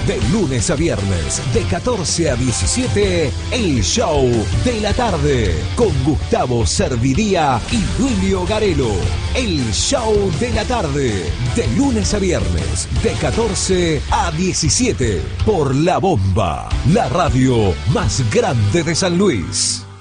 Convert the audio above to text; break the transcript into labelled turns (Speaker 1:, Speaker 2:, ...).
Speaker 1: De lunes a viernes, de 14 a 17, El Show de la Tarde, con Gustavo Serviría y Duilio Garelo. El Show de la Tarde, de lunes a viernes, de 14 a 17, por La Bomba, la radio más grande de San Luis.